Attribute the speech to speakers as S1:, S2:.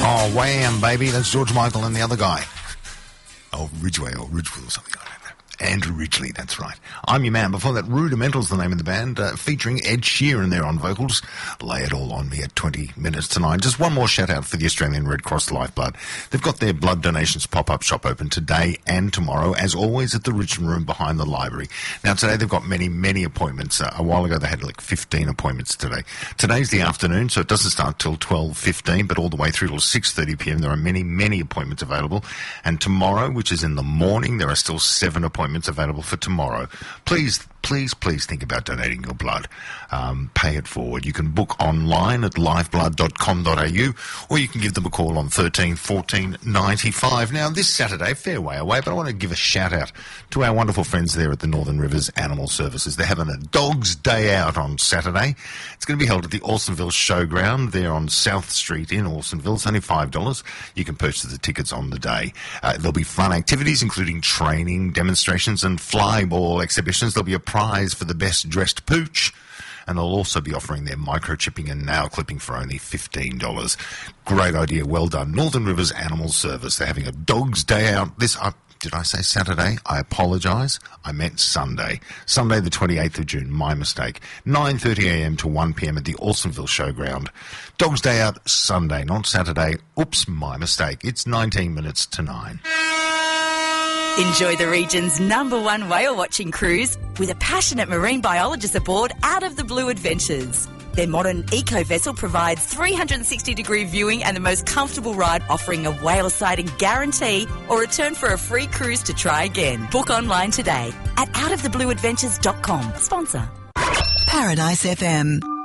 S1: Oh, wham, baby. That's George Michael and the other guy. Oh, Ridgeway or Ridgewell or something like that. Andrew Ridgeley, that's right. I'm your man. Before that, Rudimental's the name of the band, featuring Ed Sheeran there on vocals. Lay it all on me at 20 minutes to 9. Just one more shout out for the Australian Red Cross Lifeblood. They've got their blood donations pop-up shop open today and tomorrow, as always at the Richmond Room behind the library. Now today they've got many appointments. A while ago they had like 15 appointments today. Today's the afternoon, so it doesn't start till 12:15, but all the way through till 6:30 p.m. There are many appointments available. And tomorrow, which is in the morning, there are still 7 appointments available for tomorrow. Please think about donating your blood. Pay it forward. You can book online at lifeblood.com.au, or you can give them a call on 13 14 95. Now, this Saturday, fair way away, but I want to give a shout out to our wonderful friends there at the Northern Rivers Animal Services. They're having a Dog's Day Out on Saturday. It's going to be held at the Alstonville Showground there on South Street in Alstonville. It's only $5. You can purchase the tickets on the day. There'll be fun activities, including training, demonstrations, and fly ball exhibitions. There'll be a prize for the best dressed pooch, and they'll also be offering their microchipping and nail clipping for only $15. Great idea, well done. Northern Rivers Animal Service. They're having a Dog's Day Out this did I say Saturday? I apologise. I meant Sunday. Sunday the 28th of June. My mistake. 9:30 a.m. to 1 p.m. at the Alstonville Showground. Dog's Day Out Sunday, not Saturday. Oops, my mistake. It's 19 minutes to 9.
S2: Enjoy the region's #1 whale watching cruise with a passionate marine biologist aboard Out of the Blue Adventures. Their modern eco-vessel provides 360-degree viewing and the most comfortable ride, offering a whale sighting guarantee or return for a free cruise to try again. Book online today at outoftheblueadventures.com. Sponsor.
S3: Paradise FM.